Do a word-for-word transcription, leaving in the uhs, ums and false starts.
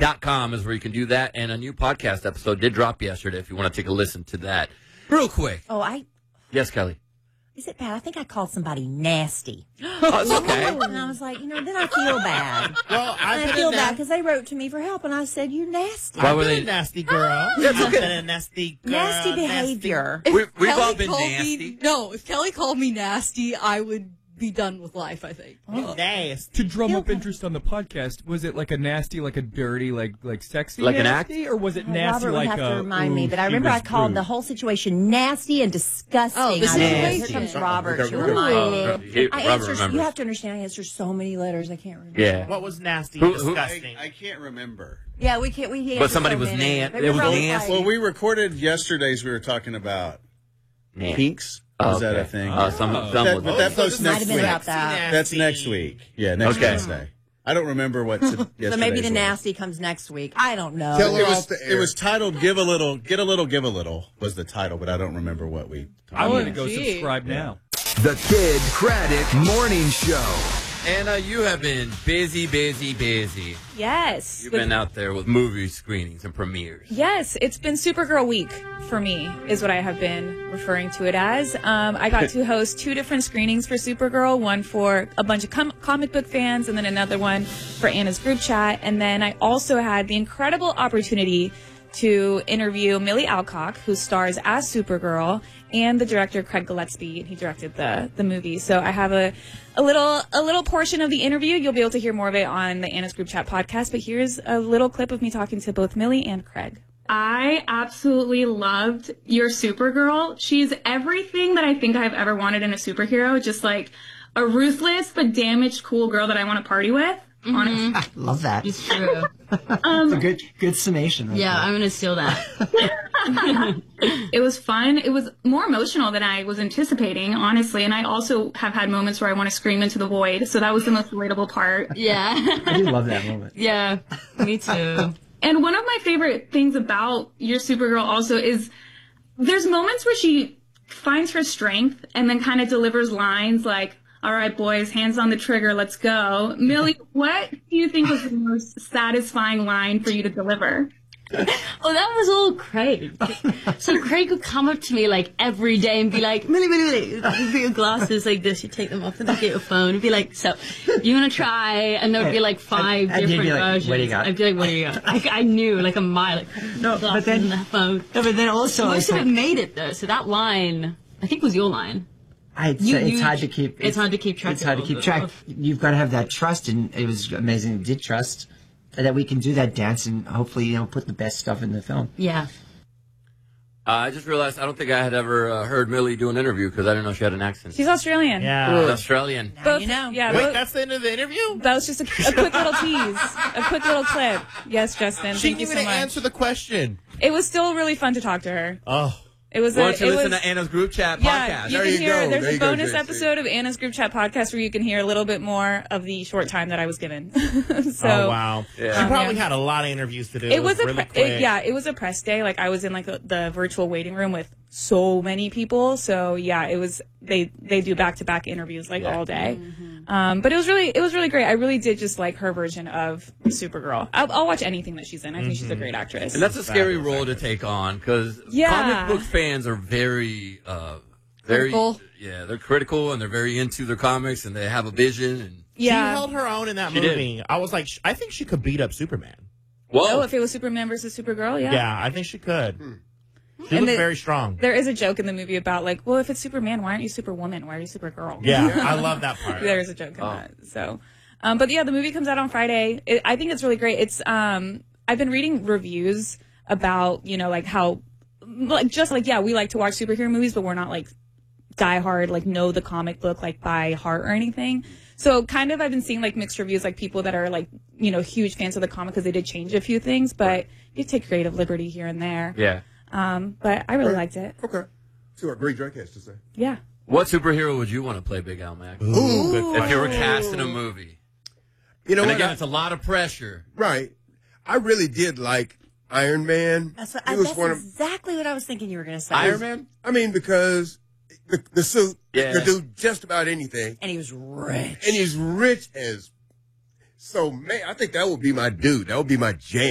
dot com is where you can do that. And a new podcast episode did drop yesterday if you want to take a listen to that. Real quick. Oh, I... Yes, Kelly. Is it bad? I think I called somebody nasty. Oh, it's okay. And I was like, you know, then I feel bad. Well, I've and I been feel a bad na- because they wrote to me for help, and I said, "You nasty." Why I've were been they a nasty girl? That's I've okay. been a nasty girl. Nasty behavior. We, we've Kelly all been called nasty. Me, no, if Kelly called me nasty, I would be done with life, I think. You nasty. To drum up interest on the podcast, was it like a nasty, like a dirty, like like sexy Like an nasty, or was it Well, nasty Robert like would have a, to remind ooh, me, but I she remember I was called rude? the whole situation nasty and disgusting. Oh, the I was like, situation. Here comes Uh-oh. Robert to Ooh. remind Oh, me. he- I Robert answer, remembers. you have to understand, I answer so many letters, I can't remember. Yeah. What was nasty Who- and who- disgusting? I, I can't remember. Yeah, we can't. We But somebody so was many. nan- Maybe it was Robert nasty. like- Well, we recorded yesterday's. We were talking about Yeah. kinks. Oh, Is that okay. a thing? Uh, some, Oh. some That- was- but that so posts this might next have been week. about that. That's next week. Yeah, next Okay. Wednesday. I don't remember what. So maybe the was. nasty comes next week. I don't know. Tell it was, it was titled "Give a Little, Get a Little, Give a Little" was the title, but I don't remember what we. I'm Oh, going to go gee. subscribe now. The Kid Craddock Morning Show. Anna, you have been busy, busy, busy. Yes. You've With- been out there with movie screenings and premieres. Yes, it's been Supergirl week for me, is what I have been referring to it as. Um, I got to host two different screenings for Supergirl, one for a bunch of com- comic book fans, and then another one for Anna's group chat. And then I also had the incredible opportunity to interview Millie Alcock, who stars as Supergirl, and the director Craig Gillespie, and he directed the the movie. So I have a a little a little portion of the interview. You'll be able to hear more of it on the Anna's Group Chat podcast. But here's a little clip of me talking to both Millie and Craig. I absolutely loved your Supergirl. She's everything that I think I've ever wanted in a superhero. Just like a ruthless but damaged cool girl that I want to party with. Honestly. Love that. It's true. Um, It's a good good summation. Right Yeah, there. I'm gonna steal that. It was fun. It was more emotional than I was anticipating, honestly. And I also have had moments where I want to scream into the void. So that was the most relatable part. Yeah. I do love that moment. Yeah, me too. And one of my favorite things about your Supergirl also is there's moments where she finds her strength and then kind of delivers lines like, all right, boys, hands on the trigger, let's go. Millie, what do you think was the most satisfying line for you to deliver? Oh, that was all Craig. So Craig would come up to me like every day and be like, Millie, Millie, Millie, you put your glasses like this, you take them off and then get your phone and be like, so, you want to try? And there would be like five And- and you'd different be like, versions. what do you got? I'd be like, what do you got? Like, I knew like a mile, like, No, glasses but then- and that phone. No, but then also Most I of it thought- made it though, so that line, I think was your line. I'd You- say it's you- hard to keep. it's hard to keep track It's of hard to all keep the- track. You've got to have that trust, and it was amazing. You did trust that we can do that dance, and hopefully, you know, put the best stuff in the film. Yeah. Uh, I just realized I don't think I had ever uh, heard Millie do an interview because I didn't know she had an accent. She's Australian. Yeah. She's Australian. Now Both, you know. Yeah. Wait, both- that's the end of the interview? that was just a, a quick little tease, a quick little clip. Yes, Justin. She Thank didn't you so even much. answer the question. It was still really fun to talk to her. Oh. It was. Why A, don't you it listen was, to Anna's Group Chat Yeah, podcast? you There can you hear. go. There's There a you go, bonus J C. episode of Anna's Group Chat podcast where you can hear a little bit more of the short time that I was given. so, oh, wow. Yeah. She probably Yeah. had a lot of interviews to do. It was a really pre- quick. it, yeah, it was a press day. Like I was in like a, the virtual waiting room with so many people. So yeah, it was they they do back to back interviews like Yeah. all day. Um, but it was really it was really great. I really did just like her version of Supergirl. I'll, I'll watch anything that she's in. I think she's a great actress. And that's a scary Fabulous role to actress. take on because Yeah. comic book fans are very, uh, very, Critical. yeah, they're critical and they're very into their comics and they have a vision. And yeah. She held her own in that She did. movie. I was like, sh- I think she could beat up Superman. whoa, Oh, if it was Superman versus Supergirl, yeah. Yeah, I think she could. Hmm. She And looks the- very strong. There is a joke in the movie about like, well, if it's Superman, why aren't you Superwoman? Why are you Supergirl? Yeah, I love that part. There is a joke in Oh. that. So, um, but yeah, the movie comes out on Friday. It, I think it's really great. It's um, I've been reading reviews about you know like how like just like yeah we like to watch superhero movies, but we're not like diehard like know the comic book like by heart or anything. So kind of I've been seeing like mixed reviews, like people that are like you know huge fans of the comic because they did change a few things, but you take creative liberty here and there. yeah. Um, but I really liked it. Okay. See what Great Drake has to say. Yeah. What superhero would you want to play, Big Al Mac? Ooh, good If you were question. cast in a movie, You know and what? again, I- it's a lot of pressure. right. I really did like Iron Man. That's, what, He I, was that's one of- exactly what I was thinking you were going to say. Iron Man. I mean, because the, the suit Yeah. could do just about anything, And he was rich. and he's rich as. So man, I think that would be my dude. That would be my jam.